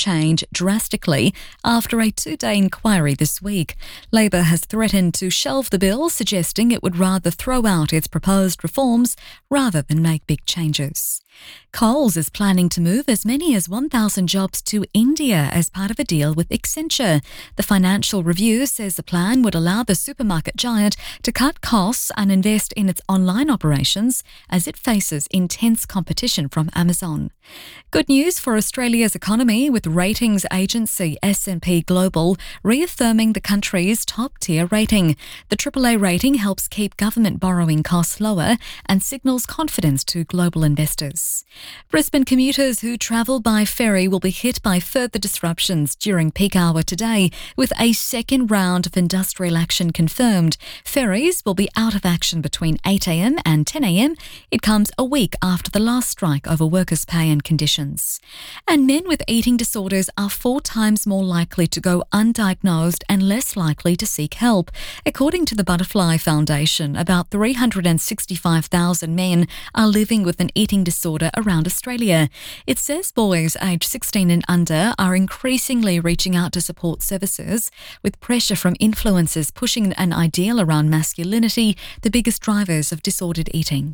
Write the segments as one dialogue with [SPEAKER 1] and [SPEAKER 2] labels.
[SPEAKER 1] change drastically after a 2-day inquiry this week. Labor has threatened to shelve the bill, suggesting it would rather throw out its proposed reforms rather than make big changes. Coles is planning to move as many as 1,000 jobs to India as part of a deal with Accenture. The Financial Review says the plan would allow the supermarket giant to cut costs and invest in its online operations as it faces intense competition from Amazon. Good news for Australia's economy, with ratings agency S&P Global reaffirming the country's top-tier rating. The AAA rating helps keep government borrowing costs lower and signals confidence to global investors. Brisbane commuters who travel by ferry will be hit by further disruptions during peak hour today, with a second round of industrial action confirmed. Ferries will be out of action between 8 a.m. and 10 a.m. It comes a week after the last strike over workers' pay and conditions. And men with eating disorders are 4 times more likely to go undiagnosed and less likely to seek help. According to the Butterfly Foundation, about 365,000 men are living with an eating disorder around Australia. It says boys aged 16 and under are increasingly reaching out to support services, with pressure from influencers pushing an ideal around masculinity, the biggest drivers of disordered eating.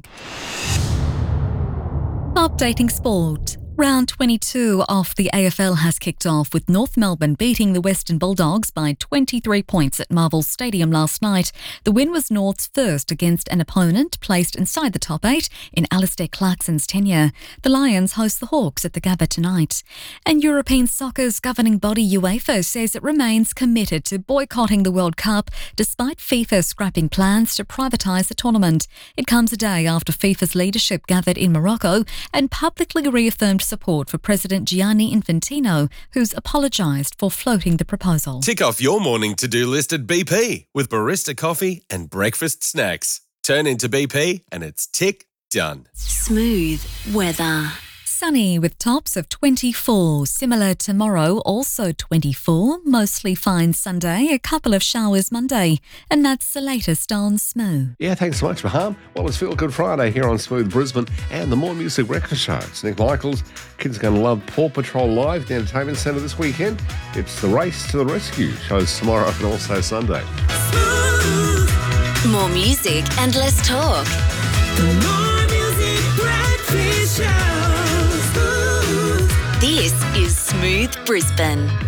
[SPEAKER 1] Updating sport. Round 22 of the AFL has kicked off, with North Melbourne beating the Western Bulldogs by 23 points at Marvel Stadium last night. The win was North's first against an opponent placed inside the top 8 in Alistair Clarkson's tenure. The Lions host the Hawks at the Gabba tonight. And European soccer's governing body UEFA says it remains committed to boycotting the World Cup despite FIFA scrapping plans to privatise the tournament. It comes a day after FIFA's leadership gathered in Morocco and publicly reaffirmed support for President Gianni Infantino, who's apologised for floating the proposal.
[SPEAKER 2] Tick off your morning to-do list at BP with barista coffee and breakfast snacks. Turn into BP and it's tick done.
[SPEAKER 3] Smooth weather.
[SPEAKER 1] Sunny with tops of 24. Similar tomorrow, also 24. Mostly fine Sunday, a couple of showers Monday. And that's the latest on Smooth.
[SPEAKER 4] Yeah, thanks so much, Maham. Well, it's Feel Good Friday here on Smooth Brisbane and the More Music Breakfast Show. It's Nick Michaels. Kids are going to love Paw Patrol Live at the Entertainment Centre this weekend. It's the Race to the Rescue. Shows tomorrow and also Sunday.
[SPEAKER 3] Smooth. More music and less talk. The More Music Breakfast Show. This is Smooth Brisbane.